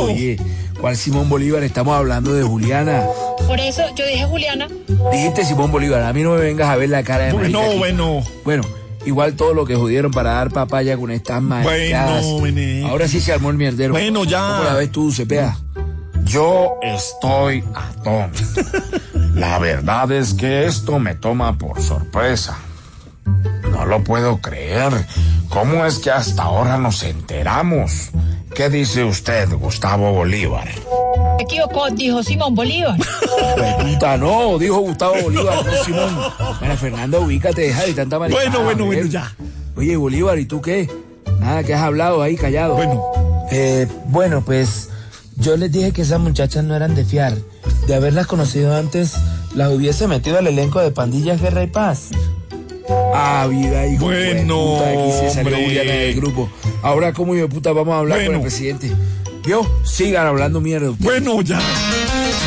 Oye, ¿cuál Simón Bolívar? Estamos hablando de Juliana. Por eso yo dije Juliana. Dijiste Simón Bolívar, a mí no me vengas a ver la cara de marica aquí. Bueno, igual todo lo que jodieron para dar papaya con estas maricadas. Ahora sí se armó el mierdero. Bueno, ya. ¿Cómo la ves tú, Cepeda? Yo estoy atónito. La verdad es que esto me toma por sorpresa. No lo puedo creer. ¿Cómo es que hasta ahora nos enteramos? ¿Qué dice usted, Gustavo Bolívar? Se equivocó, dijo Simón Bolívar. Pues puta, no, dijo Gustavo Bolívar, no Simón. María Fernanda, ubícate, deja de tanta maricada. Bueno, ya. Oye, Bolívar, ¿y tú qué? Nada, que has hablado ahí callado. Bueno, pues yo les dije que esas muchachas no eran de fiar. De haberlas conocido antes, las hubiese metido al elenco de Pandillas, Guerra y Paz. Ah, vida, hijo de puta, aquí se salió Juliana del grupo. Ahora, ¿cómo hijo de puta vamos a hablar con el presidente? ¿Vio? Sigan hablando mierda ustedes. Bueno, ya.